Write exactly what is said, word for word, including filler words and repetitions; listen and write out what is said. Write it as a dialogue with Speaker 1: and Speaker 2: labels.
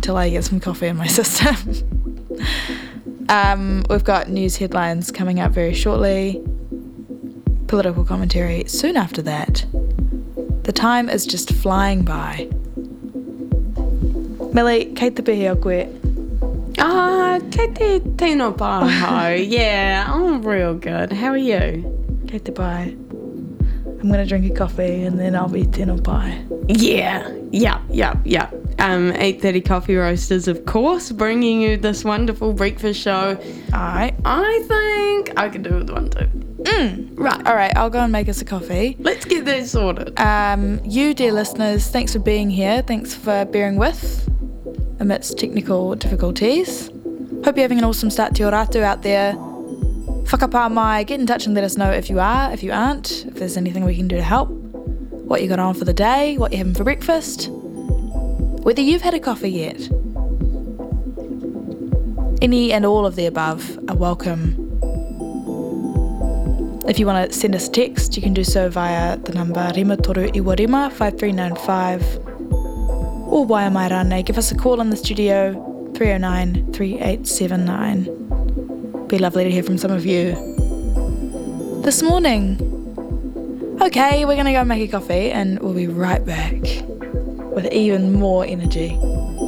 Speaker 1: until I get some coffee in my system. um, we've got news headlines coming up very shortly. Political commentary soon after that. The time is just flying by. Millie, kei te pihi o koe.
Speaker 2: Ah, kei te tino paho. Yeah, I'm real good. How are you?
Speaker 1: Kei te pai. I'm going to drink a coffee and then I'll be tino pai.
Speaker 2: Yeah, yeah, yeah, yeah. Um, eight thirty Coffee Roasters, of course, bringing you this wonderful breakfast show.
Speaker 1: Alright.
Speaker 2: I think I can do with one too.
Speaker 1: Mm.
Speaker 2: Right.
Speaker 1: Alright, I'll go and make us a coffee.
Speaker 2: Let's get that sorted.
Speaker 1: Um, you, dear listeners, thanks for being here. Thanks for bearing with amidst technical difficulties. Hope you're having an awesome start to your ratu out there. Whakapā mai, get in touch and let us know if you are, if you aren't, if there's anything we can do to help, what you got on for the day, what you're having for breakfast, whether you've had a coffee yet. Any and all of the above are welcome. If you want to send us a text, you can do so via the number Rima Toru Iwa Rima five three nine five, or via mai rānei. Give us a call in the studio, three oh nine, three eight seven nine. Be lovely to hear from some of you. This morning, okay, we're going to go make a coffee and we'll be right back with even more energy.